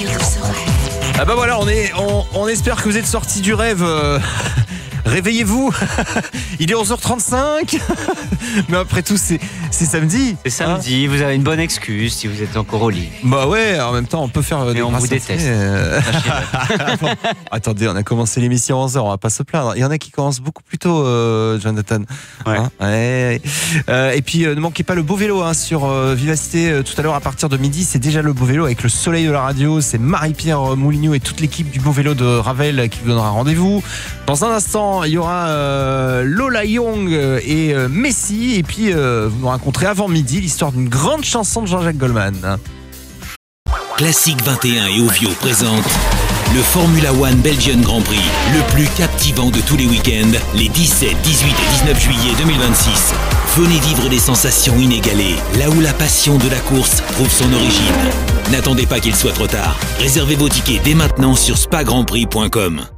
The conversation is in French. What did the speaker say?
Ah bah voilà, on espère que vous êtes sortis du rêve. Réveillez-vous. Il est 11h35. Mais après tout, c'est samedi. C'est samedi, vous avez une bonne excuse si vous êtes encore au lit. Bah ouais, en même temps, on peut faire Mais des on vous déteste. Attendez, on a commencé l'émission à 11h, on va pas se plaindre. Il y en a qui commencent beaucoup plus tôt, Jonathan. Ouais. Ouais. Et puis, ne manquez pas le beau vélo sur Vivacité tout à l'heure à partir de midi. C'est déjà le beau vélo avec le soleil de la radio. C'est Marie-Pierre Moulignou et toute l'équipe du beau vélo de Ravel qui vous donnera rendez-vous. Dans un instant, il y aura Lola Young et Messi. Et puis, vous nous raconterez avant midi l'histoire d'une grande chanson de Jean-Jacques Goldman. Classique 21 et Ovio présente le Formula One Belgian Grand Prix, le plus captivant de tous les week-ends, les 17, 18 et 19 juillet 2026. Venez vivre des sensations inégalées, là où la passion de la course trouve son origine. N'attendez pas qu'il soit trop tard. Réservez vos tickets dès maintenant sur spagrandprix.com.